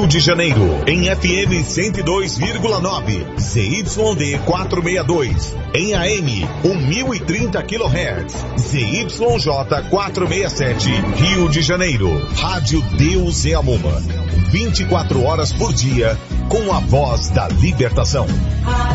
Rio de Janeiro, em FM 102,9, ZYD 462, em AM 1030 kHz, ZYJ 467, Rio de Janeiro. Rádio Deus é Amor, 24 horas por dia, com a voz da libertação.